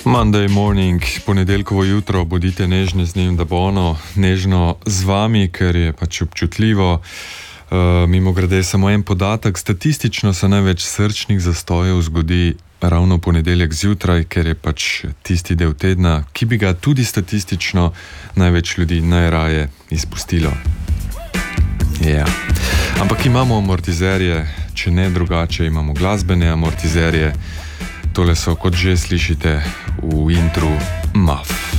Monday morning, ponedeljkovo jutro, bodite nežni z njim, da bo ono nežno z vami, ker je pač občutljivo. Mimogrede samo en podatek, statistično se največ srčnih zastojev zgodi ravno ponedeljek zjutraj, ker je pač tisti del tedna, ki bi ga tudi statistično največ ljudi najraje izpustilo. Ja. Ampak imamo amortizerje, če ne drugače, imamo glasbene amortizerje. Tole so, kot že slišite, v intru MAF.